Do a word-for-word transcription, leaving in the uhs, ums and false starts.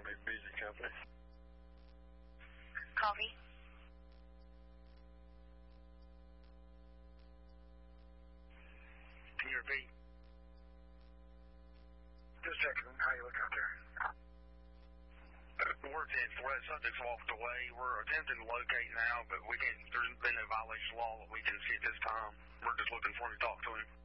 Music Company. Copy. Can you repeat? Just checking. How you look out there? We're ten four. That subject's walked away. We're attempting to locate now, but we can't. There's been no violation of law that we can see at this time. We're just looking for him to talk to him.